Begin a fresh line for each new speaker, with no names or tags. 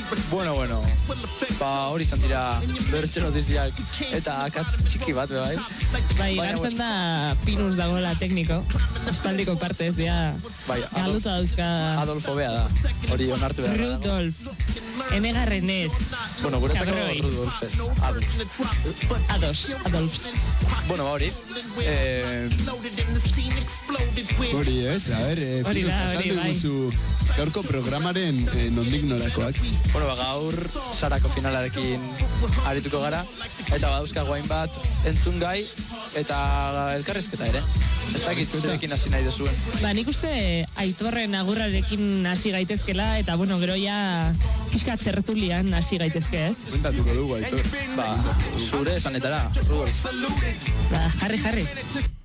Bueno. Ba, hori izan dira bertxe notiziak eta akatz txiki bat, bai?
Bai, gartzen da Pinus dagoela tekniko. Espaldiko partez, ja. Bai, galduta dauzka...
Adolfo bea da. Hori onartu behar.
Rudolf. Enegarren ez.
Bueno, guretzako Rudolf ez.
Adolf.
Bueno, ba, hori.
Hori ez, a ber, Pinus, azaldu guzu gaurko programaren nondik norakoak.
Bueno, ba, gaur Sarako finalarekin arituko gara, eta badauzka guain bat entzungai eta elkarrizketa ere. Ez dakit zurekin hasi nahi duzuen.
Ba, nik uste Aitorren agurrarekin hasi gaitezkela, eta bueno, gero ja pixka tertulian hasi gaitezke, ez?
Kontatuko dugu, Aitor.
Ba, zure esanetara, Rudolf.
Ba, jarri.